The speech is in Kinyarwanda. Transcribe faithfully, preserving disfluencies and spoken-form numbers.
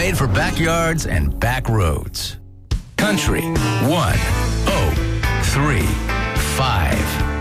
made for backyards and back roads. Country one oh three five.